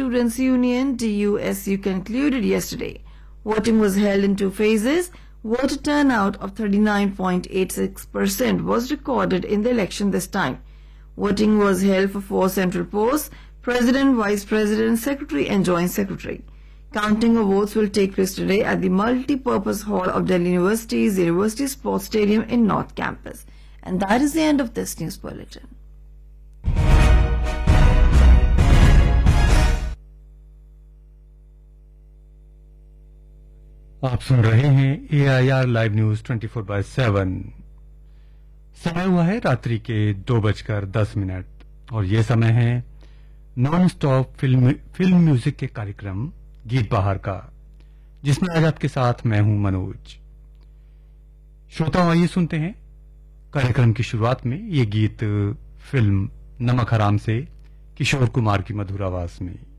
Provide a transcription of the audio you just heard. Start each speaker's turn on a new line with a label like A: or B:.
A: Students' Union (DUSU) concluded yesterday. Voting was held in two phases. Voter turnout of 39.86% was recorded in the election this time. Voting was held for 4 central posts: President, Vice President, Secretary and Joint Secretary. Counting of votes will take place today at the multi-purpose hall of Delhi University's University Sports Stadium in North Campus. And that is the end of this news bulletin.
B: आप सुन रहे हैं AIR live news 24/7। समय हुआ है रात्रि के 2:10 और ये समय है नॉन स्टॉप फिल्म म्यूजिक के कार्यक्रम गीत बहार का, जिसमें आज आपके साथ मैं हूं मनोज। श्रोताओं, आइए सुनते हैं कार्यक्रम की शुरुआत में ये गीत फिल्म नमक हराम से किशोर कुमार की मधुर आवाज में।